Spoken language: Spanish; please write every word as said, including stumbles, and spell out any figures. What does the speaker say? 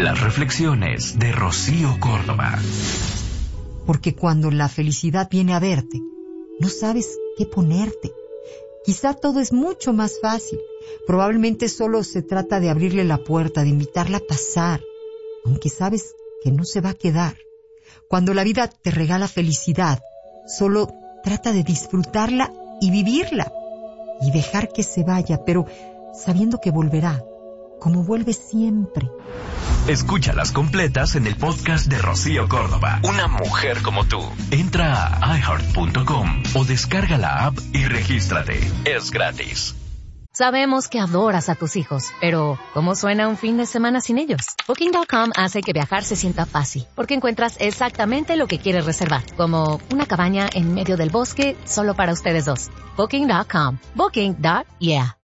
Las reflexiones de Rocío Córdoba. Porque cuando la felicidad viene a verte, no sabes qué ponerte. Quizá todo es mucho más fácil. Probablemente solo se trata de abrirle la puerta, de invitarla a pasar, aunque sabes que no se va a quedar. Cuando la vida te regala felicidad, solo trata de disfrutarla y vivirla y dejar que se vaya, pero sabiendo que volverá, como vuelve siempre. Escúchalas completas en el podcast de Rocío Córdoba. Una mujer como tú. Entra a i heart punto com o descarga la app y regístrate. Es gratis. Sabemos que adoras a tus hijos, pero ¿cómo suena un fin de semana sin ellos? Booking punto com hace que viajar se sienta fácil, porque encuentras exactamente lo que quieres reservar, como una cabaña en medio del bosque solo para ustedes dos. Booking punto com. Booking. Yeah.